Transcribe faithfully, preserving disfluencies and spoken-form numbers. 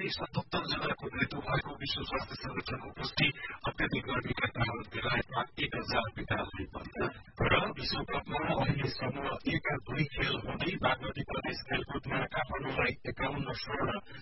पनि सतहत्तर जनाको मृत्यु भएको विश्व स्वास्थ्य संगठनको पुष्टि। अत्याधिक गर्मीका कारण बेलायतमा एक हजार विद्यालय बन्द। र विश्वकपमा अहिले समूह एका दुई खेल हुँदै बागमती प्रदेश खेलकुदमा काठमाडौँलाई एकाउन्न स्वर्ण